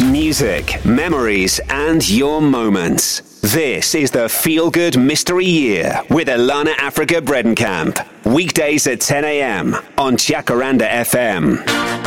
Music, memories, and your moments. This is the Feel Good Mystery Year with Ilana Africa Bredenkamp. Weekdays at 10 a.m. on Jacaranda FM.